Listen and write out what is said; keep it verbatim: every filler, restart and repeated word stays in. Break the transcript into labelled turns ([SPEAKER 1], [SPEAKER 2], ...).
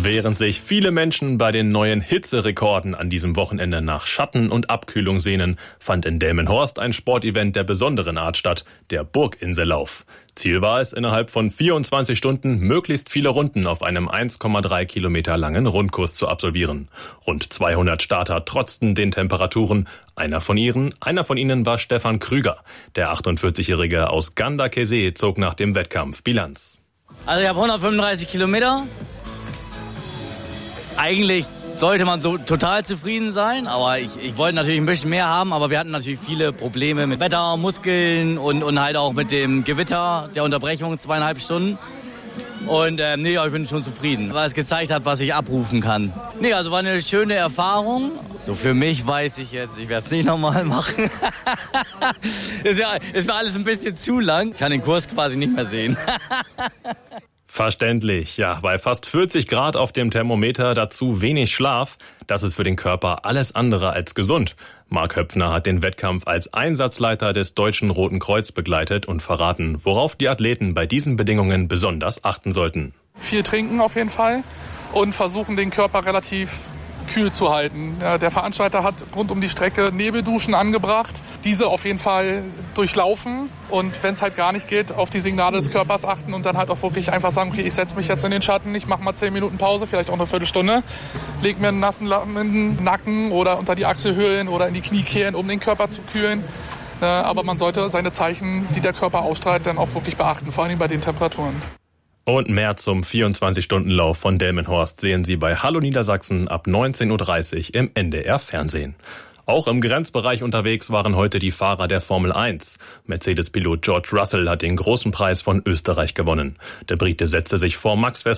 [SPEAKER 1] Während sich viele Menschen bei den neuen Hitzerekorden an diesem Wochenende nach Schatten und Abkühlung sehnen, fand in Delmenhorst ein Sportevent der besonderen Art statt, der Burginsellauf. Ziel war es, innerhalb von vierundzwanzig Stunden möglichst viele Runden auf einem eins Komma drei Kilometer langen Rundkurs zu absolvieren. Rund zweihundert Starter trotzten den Temperaturen. Einer von ihnen, einer von ihnen war Stefan Krüger. Der achtundvierzigjährige aus Gandakesee zog nach dem Wettkampf Bilanz.
[SPEAKER 2] Also ich habe hundertfünfunddreißig Kilometer. Eigentlich sollte man so total zufrieden sein, aber ich, ich wollte natürlich ein bisschen mehr haben, aber wir hatten natürlich viele Probleme mit Wetter, Muskeln und, und halt auch mit dem Gewitter, der Unterbrechung, zweieinhalb Stunden. Und ähm, nee, ich bin schon zufrieden, weil es gezeigt hat, was ich abrufen kann. Nee, also war eine schöne Erfahrung. So für mich weiß ich jetzt, ich werde es nicht nochmal machen. Es war, es war alles ein bisschen zu lang. Ich kann den Kurs quasi nicht mehr sehen.
[SPEAKER 1] Verständlich, ja, bei fast vierzig Grad auf dem Thermometer, dazu wenig Schlaf, das ist für den Körper alles andere als gesund. Marc Höpfner hat den Wettkampf als Einsatzleiter des Deutschen Roten Kreuz begleitet und verraten, worauf die Athleten bei diesen Bedingungen besonders achten sollten.
[SPEAKER 3] Viel trinken auf jeden Fall und versuchen, den Körper relativ kühl zu halten. Ja, der Veranstalter hat rund um die Strecke Nebelduschen angebracht. Diese auf jeden Fall durchlaufen und wenn es halt gar nicht geht, auf die Signale des Körpers achten und dann halt auch wirklich einfach sagen, okay, ich setze mich jetzt in den Schatten, ich mache mal zehn Minuten Pause, vielleicht auch eine Viertelstunde, lege mir einen nassen Lappen in den Nacken oder unter die Achselhöhlen oder in die Kniekehlen, um den Körper zu kühlen. Aber man sollte seine Zeichen, die der Körper ausstrahlt, dann auch wirklich beachten, vor allem bei den Temperaturen.
[SPEAKER 1] Und mehr zum vierundzwanzig-Stunden-Lauf von Delmenhorst sehen Sie bei Hallo Niedersachsen ab neunzehn Uhr dreißig im N D R-Fernsehen. Auch im Grenzbereich unterwegs waren heute die Fahrer der Formel eins. Mercedes-Pilot George Russell hat den großen Preis von Österreich gewonnen. Der Brite setzte sich vor Max Verstappen